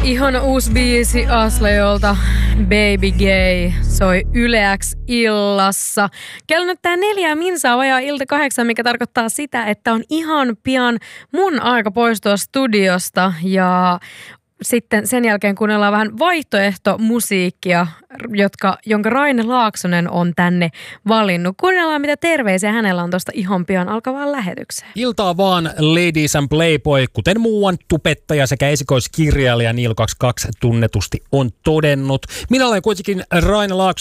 Ihana uusi biisi Aslejolta, Baby Gay, soi Yle X illassa. Kello näyttää 4 minsaa vajaa ilta 8, mikä tarkoittaa sitä, että on ihan pian mun aika poistua studiosta ja sitten sen jälkeen kuunnellaan vähän vaihtoehtomusiikkia, jonka Raine Laaksonen on tänne valinnut. Kuunnellaan, mitä terveisiä hänellä on tuosta ihan pian alkavaan lähetykseen. Iltaa vaan Ladies and Playboy, kuten muuan tubettaja sekä esikoiskirjailija Niilo 22 tunnetusti on todennut. Minä olen kuitenkin Raine Laaksonen.